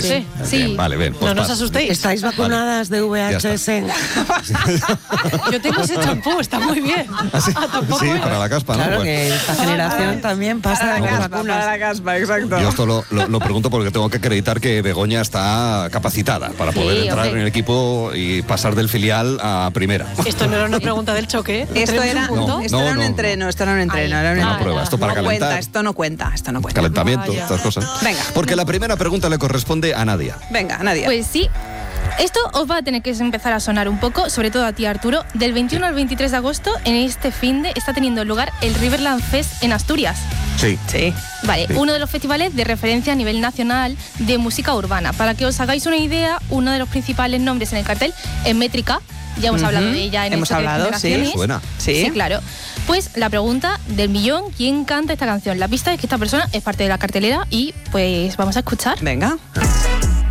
Sí. Bien, vale, bien. Pues No nos pasa. asustéis. ¿Estáis vacunadas de VHS? Yo tengo ese champú, está muy bien. Tampoco Sí, es. para la caspa, ¿no? Claro Bueno. que esta generación también pasa Para con la vacunas. caspa, exacto. Yo esto lo pregunto porque tengo que acreditar que Begoña está capacitada para poder entrar hombre. en el equipo y pasar del filial a primera. Esto no era una pregunta del choque. Esto ¿Tenemos era, un punto? esto era un No. entreno, esto era un entreno. Era Una prueba, esto para no cuenta, calentar. esto no cuenta. Calentamiento, Vaya. estas cosas. Venga. Porque la primera pregunta le corresponde a Nadia. Venga, Nadia. Pues sí. Esto os va a tener que empezar a sonar un poco, sobre todo a ti, Arturo. Del 21 al 23 de agosto, en este finde, está teniendo lugar el Riverland Fest en Asturias. Sí. Sí. Vale, Sí. uno de los festivales de referencia a nivel nacional de música urbana. Para que os hagáis una idea, uno de los principales nombres en el cartel es Métrica. Ya hemos hablado de ella en Hemos el choque de hablado, sí. generaciones. Suena. Sí. Sí, claro. Pues la pregunta del millón, ¿quién canta esta canción? La pista es que esta persona es parte de la cartelera y pues vamos a escuchar. Venga.